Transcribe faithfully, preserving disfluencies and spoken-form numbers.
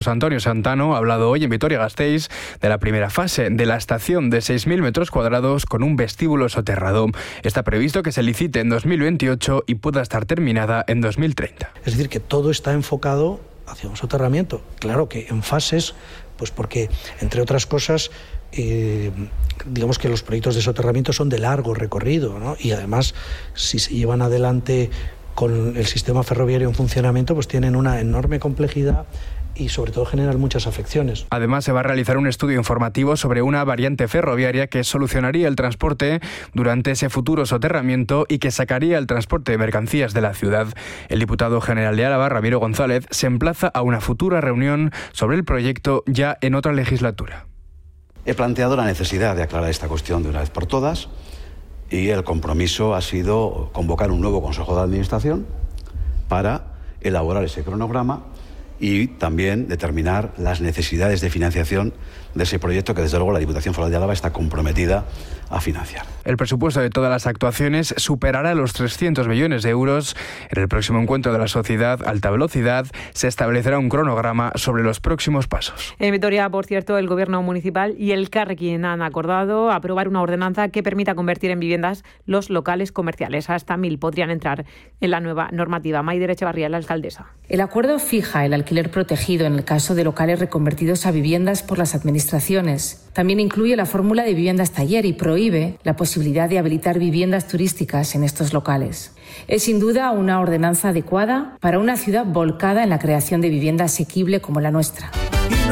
José Antonio Santano ha hablado hoy en Vitoria-Gasteiz de la primera fase de la estación de seis mil metros cuadrados con un vestíbulo soterrado. Está previsto que se licite en dos mil veintiocho y pueda estar terminada en dos mil treinta. Es decir, que todo está enfocado hacia un soterramiento. Claro que en fases, pues porque, entre otras cosas, eh, digamos que los proyectos de soterramiento son de largo recorrido, ¿no? Y además, si se llevan adelante con el sistema ferroviario en funcionamiento, pues tienen una enorme complejidad y sobre todo generan muchas afecciones. Además, se va a realizar un estudio informativo sobre una variante ferroviaria que solucionaría el transporte durante ese futuro soterramiento y que sacaría el transporte de mercancías de la ciudad. El diputado general de Álava, Ramiro González, se emplaza a una futura reunión sobre el proyecto ya en otra legislatura. He planteado la necesidad de aclarar esta cuestión de una vez por todas y el compromiso ha sido convocar un nuevo Consejo de Administración para elaborar ese cronograma y también determinar las necesidades de financiación de ese proyecto que desde luego la Diputación Foral de Álava está comprometida a financiar. El presupuesto de todas las actuaciones superará los trescientos millones de euros. En el próximo encuentro de la sociedad Alta Velocidad se establecerá un cronograma sobre los próximos pasos. En Vitoria, por cierto, el Gobierno municipal y el Elkarrekin han acordado aprobar una ordenanza que permita convertir en viviendas los locales comerciales. Hasta mil podrían entrar en la nueva normativa. Maider Echevarría, la alcaldesa. El acuerdo fija el alquiler protegido en el caso de locales reconvertidos a viviendas por las administraciones. También incluye la fórmula de viviendas taller y prohíbe la posibilidad de habilitar viviendas turísticas en estos locales. Es sin duda una ordenanza adecuada para una ciudad volcada en la creación de vivienda asequible como la nuestra.